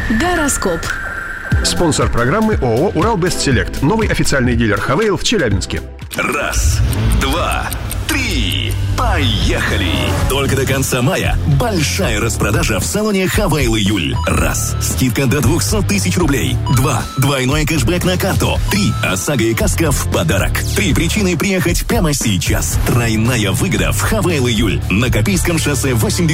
Гороскоп. Спонсор программы ООО «Урал-Бест-Селект». Новый официальный дилер «Хавейл» в Челябинске. 1, 2, 3. Поехали! Только до конца мая большая распродажа в салоне «Хавейл Июль». 1. Скидка до 200 тысяч рублей. 2. Двойной кэшбэк на карту. 3. ОСАГО и каска в подарок. 3 причины приехать прямо сейчас. Тройная выгода в «Хавейл Июль» на Копейском шоссе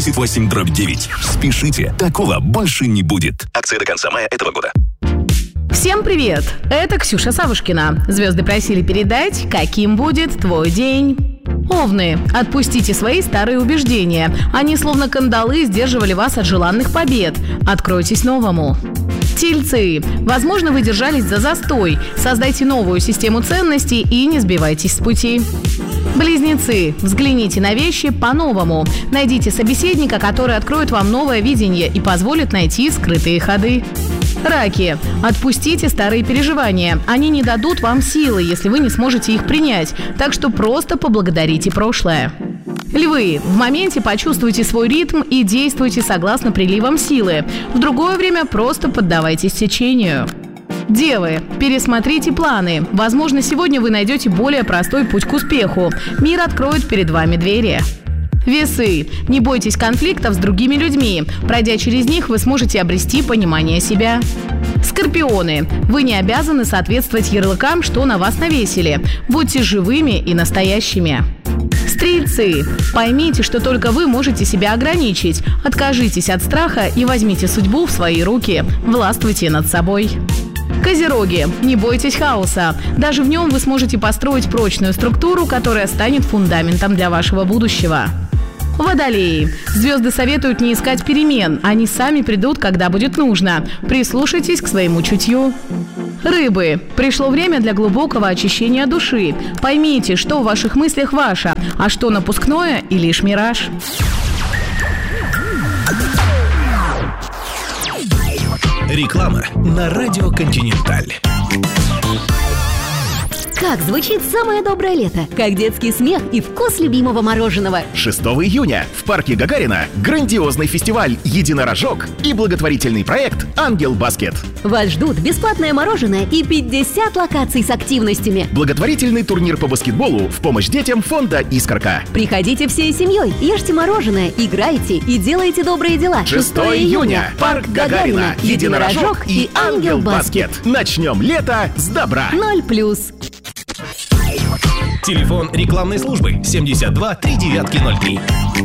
88/9. Спешите, такого больше не будет. Акция до конца мая этого года. Всем привет! Это Ксюша Савушкина. Звезды просили передать, каким будет твой день. Овны, отпустите свои старые убеждения. Они словно кандалы сдерживали вас от желанных побед. Откройтесь новому. Тельцы, возможно, вы держались за застой. Создайте новую систему ценностей и не сбивайтесь с пути. Близнецы, взгляните на вещи по-новому. Найдите собеседника, который откроет вам новое видение и позволит найти скрытые ходы. Раки, отпустите старые переживания. Они не дадут вам силы, если вы не сможете их принять. Так что просто поблагодарите прошлое. Львы, в моменте почувствуйте свой ритм и действуйте согласно приливам силы. В другое время просто поддавайтесь течению. Девы, пересмотрите планы. Возможно, сегодня вы найдете более простой путь к успеху. Мир откроет перед вами двери. Весы, не бойтесь конфликтов с другими людьми. Пройдя через них, вы сможете обрести понимание себя. Скорпионы, вы не обязаны соответствовать ярлыкам, что на вас навесили. Будьте живыми и настоящими. Стрельцы, поймите, что только вы можете себя ограничить. Откажитесь от страха и возьмите судьбу в свои руки. Властвуйте над собой. Козероги, не бойтесь хаоса. Даже в нем вы сможете построить прочную структуру, которая станет фундаментом для вашего будущего. Водолеи, звезды советуют не искать перемен. Они сами придут, когда будет нужно. Прислушайтесь к своему чутью. Рыбы, пришло время для глубокого очищения души. Поймите, что в ваших мыслях ваше, а что напускное и лишь мираж. Реклама на радио «Континенталь». Как звучит самое доброе лето? Как детский смех и вкус любимого мороженого. 6 июня в парке Гагарина грандиозный фестиваль «Единорожок» и благотворительный проект «Ангел Баскет». Вас ждут бесплатное мороженое и 50 локаций с активностями. Благотворительный турнир по баскетболу в помощь детям фонда «Искорка». Приходите всей семьей, ешьте мороженое, играйте и делайте добрые дела. 6 июня парк Гагарина, «Единорожок» и «Ангел Баскет». Начнем лето с добра. 0+. Телефон рекламной службы 72 3903.